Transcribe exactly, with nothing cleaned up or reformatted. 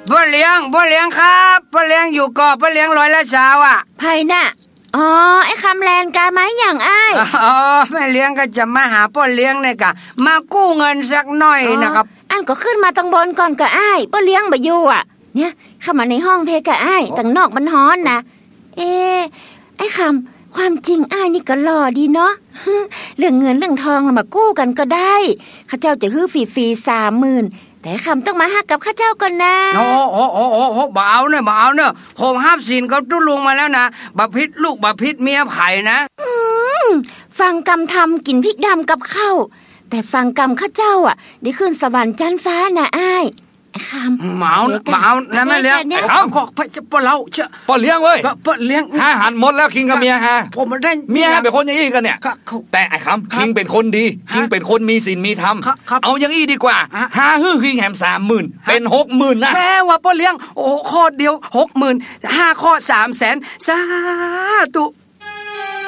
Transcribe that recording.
พ่อเลี้ยงพ่อเลี้ยงครับพ่อเลี้ยงอยู่ก่อพ่อเลี้ยงร้อยละสาวอ่ะไผน่ะอ๋อไอ้คำแลนกาไม้อย่างอ้ายอ๋อแม่เลี้ยงก็จะมาหาพ่อเลี้ยงเนี่ยกะมากู้เงินสักหน่อยนะครับอันก็ขึ้นมาตังบนก่อนกะอ้ายพ่อเลี้ยงบ่อยู่อ่ะเนี่ยเข้ามาในห้องเพกะอ้ายตังนอกมันฮ้อนนะเอ๊ไอ้คำความจริงอ้ายนี่ก็หล่อดีเนาะเรื่องเงินเรื่องทองมากู้กันก็ได้ข้าเจ้าจะฮื้อฟรีๆ สามหมื่นแต่คำต้องมาหักกับข้าเจ้าก่อนนะโอ้โอ้โอ้โอ้บ่เอาเนอะบ่เอาเนอะผมห้ามศีลกับตุ้ลุงมาแล้วนะบะพิษลูกบะพิษเมียไผ่นะอืมฟังกำทำกินพริกดำกับข้าวแต่ฟังกำข้าเจ้าอ่ะได้ขึ้นสวรรค์จันทร์ฟ้านะอ้ายไอ้คำเมาเมานะแม่เลี้ยงไอ้คำขอไปจะปเราเชอะปอเลี้ยงเว้ยปอเลี้ยงหาหันหมดแล้วคิงกับเมียฮะผมมันได้เมียเป็นคนอย่างอี้กันเนี่ยแต่ไอ้คำคิงเป็นคนดีคิงเป็นคนมีศีลมีธรรมเอาอย่างอี้ดีกว่าหาฮื้อคิงแหมสามหมื่นเป็นหกหมื่นนะแม่ว่าปอเลี้ยงโอ้ข้อเดียวหกหมื่นห้าข้อสามแสนสาธุ